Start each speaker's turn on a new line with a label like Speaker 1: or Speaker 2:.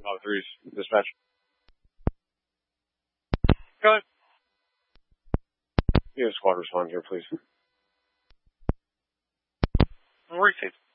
Speaker 1: 3's dispatch. Go ahead. You have squad respond here, please.
Speaker 2: Received.